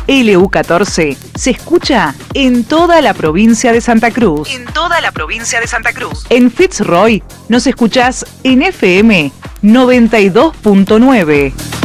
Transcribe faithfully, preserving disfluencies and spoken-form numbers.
L U catorce se escucha en toda la provincia de Santa Cruz. En toda la provincia de Santa Cruz. En Fitzroy nos escuchás en F M noventa y dos punto nueve.